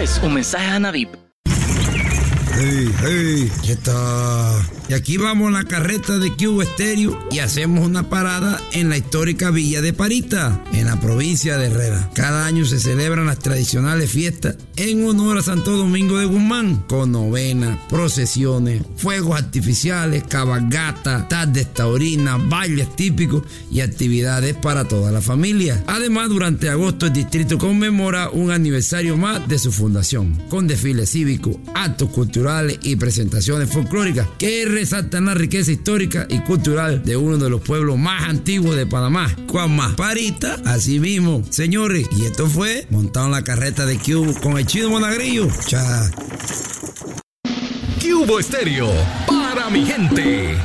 es un mensaje a Navip. Hey, ¿qué está? Y aquí vamos la carreta de Cubo Estéreo y hacemos una parada en la histórica Villa de Parita, en la provincia de Herrera. Cada año se celebran las tradicionales fiestas en honor a Santo Domingo de Guzmán, con novenas, procesiones, fuegos artificiales, cabalgatas, tardes taurinas, bailes típicos y actividades para toda la familia. Además, durante agosto el distrito conmemora un aniversario más de su fundación, con desfiles cívicos, actos culturales y presentaciones folclóricas que resaltan la riqueza histórica y cultural de uno de los pueblos más antiguos de Panamá. ¿Cuál más? Parita, así mismo. Señores, y esto fue montado en la carreta de Cubo con el Chino Monagrillo. Cha. Cubo Estéreo, para mi gente.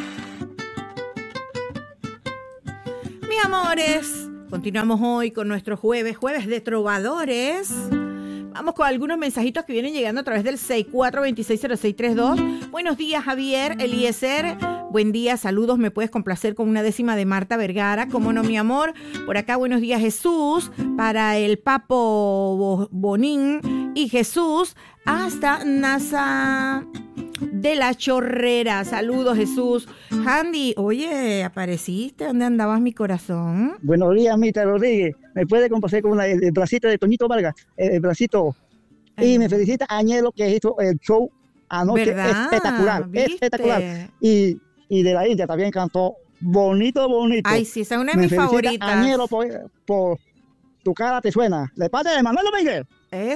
Mis amores, continuamos hoy con nuestro jueves de trovadores. Vamos con algunos mensajitos que vienen llegando a través del 64260632. Buenos días, Javier, Eliezer. Buen día, saludos. ¿Me puedes complacer con una décima de Marta Vergara? ¿Cómo no, mi amor? Por acá, buenos días, Jesús. Para el Papo Bonín y Jesús hasta NASA de la Chorrera. Saludos, Jesús. Handy, oye, ¿apareciste? ¿Dónde andabas, mi corazón? Buenos días, Mita Rodríguez. ¿Me puede complacer con el bracito de Toñito Vargas? El bracito. Y me felicita a Añelo, que hizo el show anoche. ¿Verdad? Espectacular, ¿viste? Espectacular. Y de la India también cantó bonito. Ay, sí, esa es una de mis favoritas. Añelo, por tu cara te suena. De parte de Manuel Domínguez.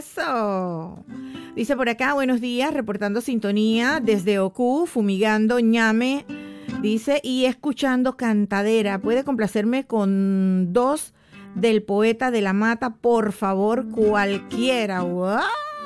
Eso. Dice por acá, buenos días, reportando sintonía desde Ocú, fumigando ñame. Dice, y escuchando cantadera. ¿Puede complacerme con 2 del Poeta de la Mata, por favor, cualquiera? ¡Wow!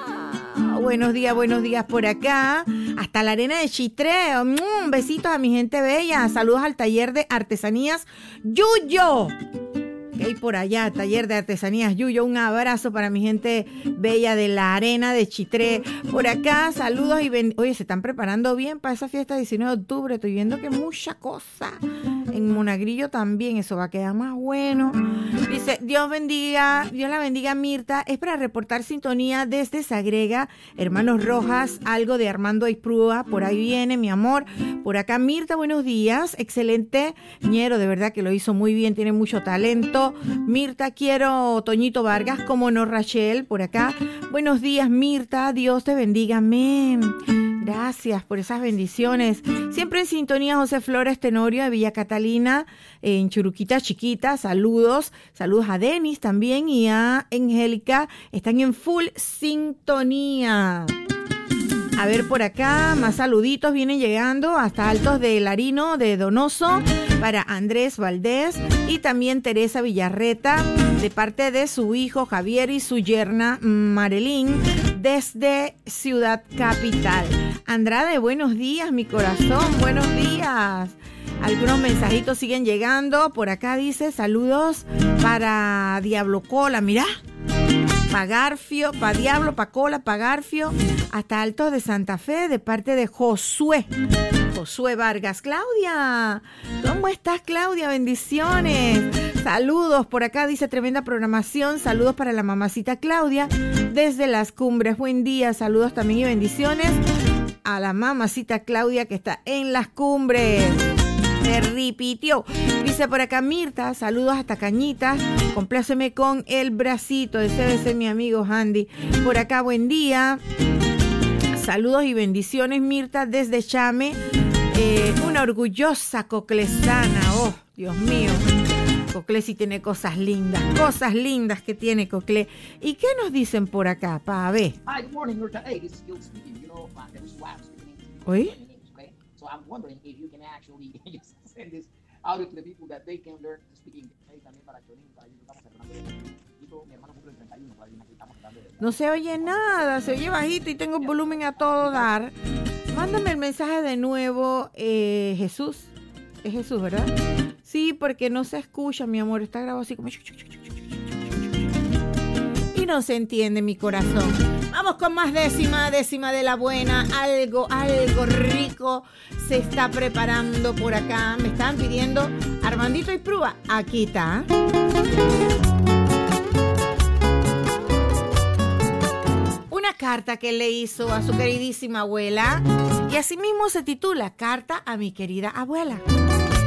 Buenos días por acá. Hasta la arena de Chitré. Besitos a mi gente bella. Saludos al taller de artesanías Yuyo. Que hay por allá, taller de artesanías Yuyo. Un abrazo para mi gente bella de la arena de Chitré. Por acá, saludos y oye, se están preparando bien para esa fiesta 19 de octubre. Estoy viendo que mucha cosa. En Monagrillo también, eso va a quedar más bueno. Dice, Dios la bendiga, Mirta. Es para reportar sintonía desde Sagrega. Hermanos Rojas, algo de Armando Aiprúa. Por ahí viene, mi amor. Por acá, Mirta, buenos días. Excelente ñero, de verdad que lo hizo muy bien, tiene mucho talento. Mirta, quiero Toñito Vargas, como no, Rachel, por acá. Buenos días, Mirta, Dios te bendiga, amén. Gracias por esas bendiciones. Siempre en sintonía, José Flores Tenorio de Villa Catalina, en Churuquita Chiquita. Saludos a Denis también y a Angélica. Están en full sintonía. A ver, por acá, más saluditos vienen llegando hasta Altos de Larino, de Donoso, para Andrés Valdés y también Teresa Villarreta, de parte de su hijo Javier y su yerna Marilyn, desde Ciudad Capital. Andrade, buenos días, mi corazón, buenos días. Algunos mensajitos siguen llegando. Por acá dice, saludos para Diablo Cola, mirá. Pa' Garfio, pa' Diablo, pa' Cola, pa' Garfio, hasta Altos de Santa Fe, de parte de Josué Vargas. Claudia, ¿cómo estás, Claudia? Bendiciones. Saludos, por acá dice, tremenda programación. Saludos para la mamacita Claudia, desde Las Cumbres. Buen día, saludos también y bendiciones a la mamacita Claudia que está en Las Cumbres. Me repitió. Dice por acá Mirta, saludos hasta Cañitas, compláceme con el bracito, ese debe ser mi amigo Handy. Por acá, buen día, saludos y bendiciones, Mirta, desde Chame. Una orgullosa coclesana, oh, Dios mío. Coclé sí tiene cosas lindas que tiene Coclé. ¿Y qué nos dicen por acá, pa' ver? Hi, good morning, Mirta. Hey, this is Gil speaking. You know, there was wax speaking. ¿Oí? So I'm wondering if you can actually send this audio to the people that they can learn to speak English. También para Chorín, para ellos estamos cerrando. Mi hermano cumple el 31, para aquí estamos hablando de... No se oye nada, se oye bajito y tengo volumen a todo dar. Mándame el mensaje de nuevo, Jesús. Es Jesús, ¿verdad? Sí, porque no se escucha, mi amor. Está grabado así como... Y no se entiende, mi corazón. Vamos con más décima de la buena. Algo rico se está preparando por acá. Me estaban pidiendo Armandito y Prúa. Aquí está. una carta que él le hizo a su queridísima abuela y asimismo se titula Carta a mi querida abuela.